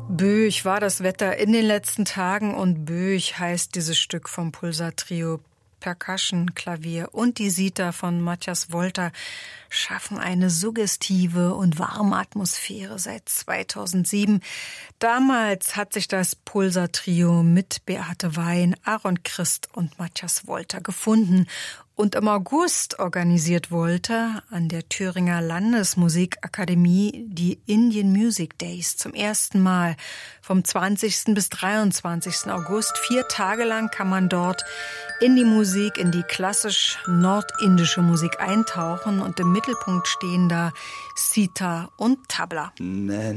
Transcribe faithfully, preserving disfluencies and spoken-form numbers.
Böig war das Wetter in den letzten Tagen und Böig heißt dieses Stück vom Pulsar-Trio. Percussion, Klavier und die Sita von Matthias Wolter schaffen eine suggestive und warme Atmosphäre seit zweitausendsieben. Damals hat sich das Pulsar-Trio mit Beate Wein, Aaron Christ und Matthias Wolter gefunden. Und im August organisiert Wolter an der Thüringer Landesmusikakademie die Indian Music Days zum ersten Mal. Vom zwanzigsten bis dreiundzwanzigsten August, vier Tage lang kann man dort in die Musik, in die klassisch nordindische Musik eintauchen. Und im Mittelpunkt stehen da Sitar und Tabla.